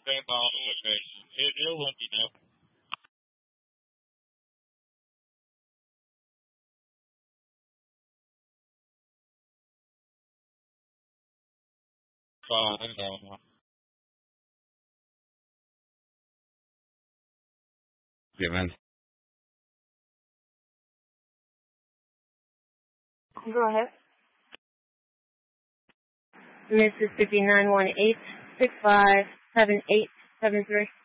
Stand by on the location. He'll let you know. Fine, no. Yeah, man. Go ahead. Mississippi 918-657873.